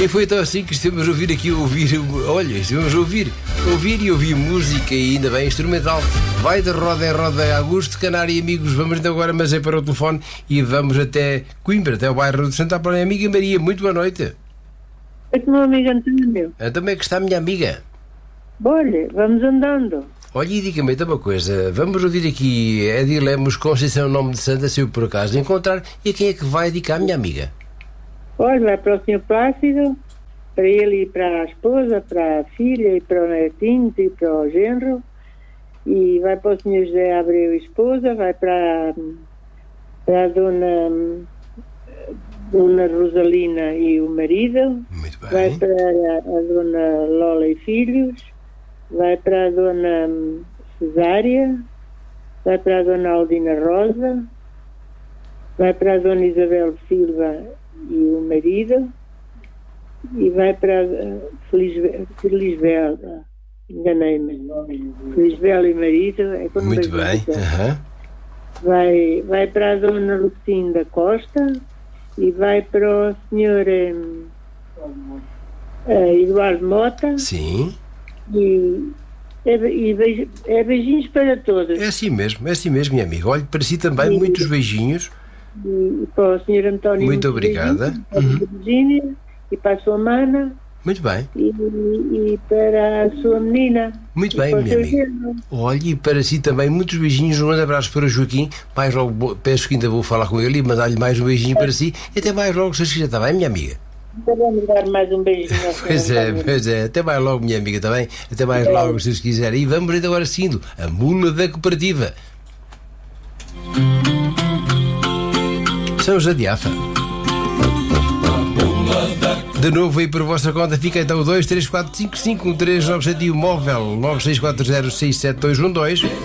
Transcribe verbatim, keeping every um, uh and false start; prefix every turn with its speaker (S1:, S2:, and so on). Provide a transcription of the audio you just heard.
S1: E foi então assim que estivemos a ouvir aqui, ouvir, olha, estivemos a ouvir, ouvir e ouvir música e ainda bem instrumental. Vai de roda em roda, Augusto Canário e amigos. Vamos então agora, mas é para o telefone e vamos até Coimbra, até o bairro de Santa Apolónia. Amiga Maria, muito boa noite.
S2: É que meu amigo António.
S1: Então, como é que está a minha amiga?
S2: Olha, vamos andando.
S1: Olha, e diga-me então uma coisa. Vamos ouvir aqui Edir Lemos, Conceição Nome de Santa, se eu por acaso encontrar. E a quem é que vai dedicar a minha amiga?
S2: Olha, vai para o senhor Plácido, para ele e para a esposa, para a filha e para o netinho e para o genro. E vai para o senhor José Abreu e esposa, vai para, para a dona... Dona Rosalina e o marido,
S1: Muito bem.
S2: Vai para a, a Dona Lola e filhos, vai para a Dona Cesária, vai para a Dona Aldina Rosa, vai para a Dona Isabel Silva e o marido, e vai para a Felisbel, Felisbel enganei-me, Felisbel e marido. É quando
S1: Muito bem. Uhum.
S2: vai, vai para a Dona Lucinda Costa, e vai para o senhor um, uh, Eduardo Mota.
S1: Sim.
S2: E, é, e beij, é beijinhos para todos.
S1: É assim mesmo, é assim mesmo, minha amiga. Olhe, para si também,
S2: e,
S1: muitos beijinhos.
S2: E, e para o senhor António.
S1: Muito obrigada.
S2: Para
S1: uhum.
S2: a Virgínia e para a sua mana.
S1: Muito bem.
S2: E, e para a sua menina.
S1: Muito bem, minha amiga. Olhe, e para si também, muitos beijinhos. Um grande abraço para o Joaquim. Mais logo, peço que ainda vou falar com ele e mandar-lhe mais um beijinho para si. E até mais logo, se quiser, está bem, minha amiga?
S2: Vamos dar mais um beijinho.
S1: Pois é, pois é. Até mais logo, minha amiga, está bem? Até mais é. logo, se quiser. E vamos ainda agora sim, a Muna da Cooperativa. São José de Afa. De novo aí por vossa conta, fica então o dois três quatro cinco cinco um três nove sete um móvel nove seis quatro zero seis sete dois um dois.